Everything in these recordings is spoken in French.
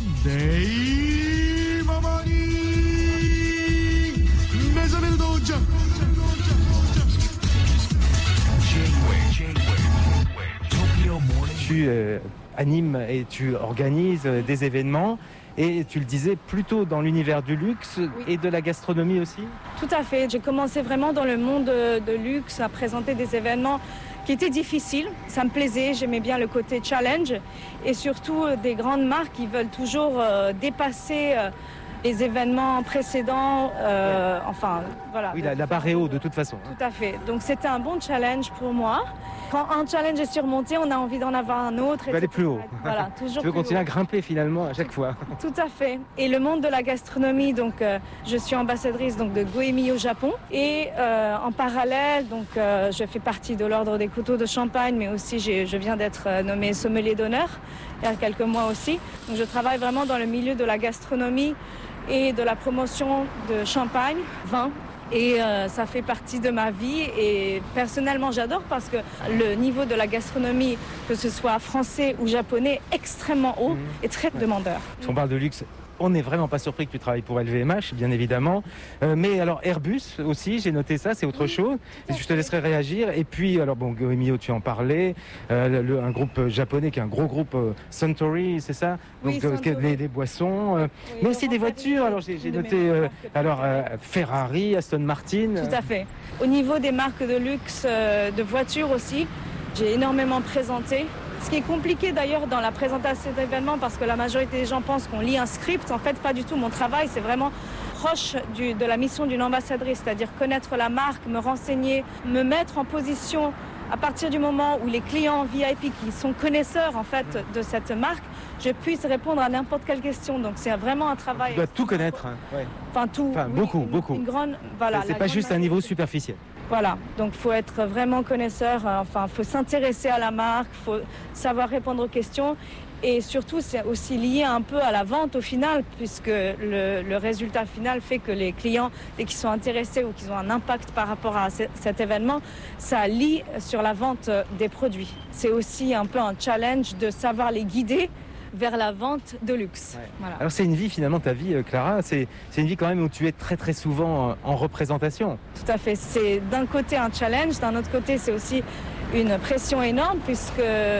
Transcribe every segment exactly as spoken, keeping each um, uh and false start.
dei mamani. Mesavedoja. Tu euh, animes et tu organises euh, des événements et tu le disais plutôt dans l'univers du luxe oui. et de la gastronomie aussi. Tout à fait. J'ai commencé vraiment dans le monde de, de luxe à présenter des événements qui étaient difficiles. Ça me plaisait, j'aimais bien le côté challenge et surtout euh, des grandes marques qui veulent toujours euh, dépasser euh, les événements précédents. Euh, ouais. Enfin, voilà. Oui, la, la barre est haute de toute façon. Tout à fait. Donc c'était un bon challenge pour moi. Quand un challenge est surmonté, on a envie d'en avoir un autre. Tu veux aller plus haut. Voilà, toujours tu veux plus continuer haut. à grimper finalement à chaque fois. Tout à fait. Et le monde de la gastronomie, donc euh, je suis ambassadrice donc de Goemio au Japon. Et euh, en parallèle, donc euh, je fais partie de l'ordre des couteaux de champagne, mais aussi j'ai, je viens d'être nommée sommelier d'honneur il y a quelques mois aussi. Donc je travaille vraiment dans le milieu de la gastronomie et de la promotion de champagne, vin. Et euh, ça fait partie de ma vie et personnellement j'adore parce que le niveau de la gastronomie, que ce soit français ou japonais, est extrêmement haut mmh. et très ouais. demandeur. Si on parle de luxe, on n'est vraiment pas surpris que tu travailles pour L V M H, bien évidemment. Euh, mais alors Airbus aussi, j'ai noté ça, c'est autre oui, chose. Et je te laisserai réagir. Et puis, alors bon, Goemio, tu en parlais, euh, le, un groupe japonais qui est un gros groupe euh, Suntory, c'est ça. Donc oui, euh, des, des boissons, euh, oui, mais aussi des voitures. Alors j'ai, j'ai noté euh, alors euh, Ferrari, Aston Martin. Tout à fait. Au niveau des marques de luxe, euh, de voitures aussi, j'ai énormément présenté. Ce qui est compliqué d'ailleurs dans la présentation d'événements parce que la majorité des gens pensent qu'on lit un script. En fait, pas du tout. Mon travail, c'est vraiment proche du, de la mission d'une ambassadrice, c'est-à-dire connaître la marque, me renseigner, me mettre en position à partir du moment où les clients V I P qui sont connaisseurs en fait de cette marque, je puisse répondre à n'importe quelle question. Donc c'est vraiment un travail. Tu dois tout connaître. Hein. Ouais. Enfin tout. Enfin, oui, beaucoup, une, beaucoup. Une grande, voilà. C'est, c'est pas juste un niveau superficiel. Voilà, donc il faut être vraiment connaisseur, enfin il faut s'intéresser à la marque, il faut savoir répondre aux questions et surtout c'est aussi lié un peu à la vente au final puisque le, le résultat final fait que les clients, dès qu'ils sont intéressés ou qu'ils ont un impact par rapport à c- cet événement, ça lie sur la vente des produits. C'est aussi un peu un challenge de savoir les guider vers la vente de luxe. Ouais. Voilà. Alors c'est une vie finalement, ta vie Clara, c'est, c'est une vie quand même où tu es très très souvent en représentation. Tout à fait, c'est d'un côté un challenge, d'un autre côté c'est aussi une pression énorme puisque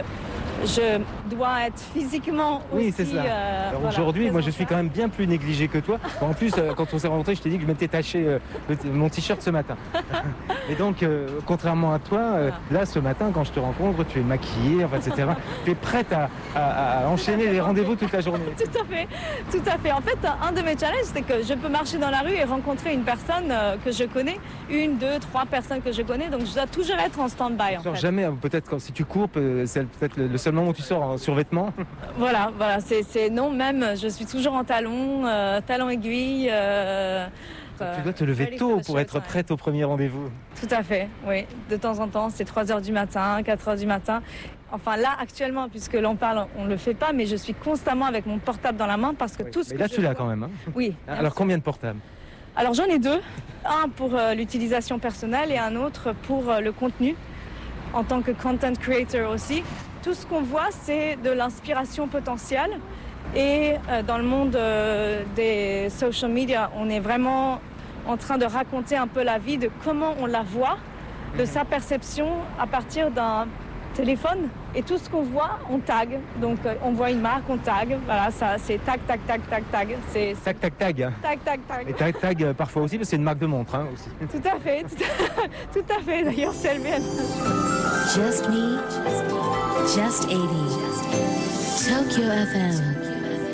je dois être physiquement aussi... Oui, c'est ça. Euh, Alors voilà, aujourd'hui, moi je suis quand même bien plus négligé que toi. Bon, en plus, euh, quand on s'est rencontrés, je t'ai dit que je m'étais taché euh, le, mon t-shirt ce matin. Et donc, euh, contrairement à toi, euh, là ce matin, quand je te rencontre, tu es maquillée, enfin, et cetera. Tu es prête à, à, à enchaîner les rendez-vous toute la journée. Tout à fait, tout à fait. En fait, un de mes challenges, c'est que je peux marcher dans la rue et rencontrer une personne euh, que je connais, une, deux, trois personnes que je connais. Donc, je dois toujours être en stand-by. En tu sors fait. jamais, peut-être quand, si tu cours, c'est peut-être le, le seul moment où tu sors en survêtement. Voilà, voilà, c'est, c'est non, même, je suis toujours en talons, euh, talons aiguilles. Euh, tu dois te lever tôt pour être prête au premier rendez-vous. Tout à fait, oui. De temps en temps, c'est trois heures du matin, quatre heures du matin. Enfin là, actuellement, puisque l'on parle, on ne le fait pas, mais je suis constamment avec mon portable dans la main parce que oui. tout ce mais que là, je tu l'as vois... quand même. Hein. Oui. Alors, combien de portables? Alors, j'en ai deux. Un pour euh, l'utilisation personnelle et un autre pour euh, le contenu, en tant que content creator aussi. Tout ce qu'on voit, c'est de l'inspiration potentielle. Et euh, dans le monde euh, des social media, on est vraiment en train de raconter un peu la vie, de comment on la voit, de sa perception à partir d'un téléphone. Et tout ce qu'on voit, on tag. Donc euh, on voit une marque, on tag. Voilà, ça, c'est tag, tag, tag, tag, tag. C'est, c'est... Tag, tag, tag. Tag, tag, tag. Et tag, tag euh, parfois aussi, parce que c'est une marque de montre hein, aussi. Tout à fait, tout à, tout à fait. D'ailleurs, c'est L V M H. Just me, just eighty. Tokyo F M.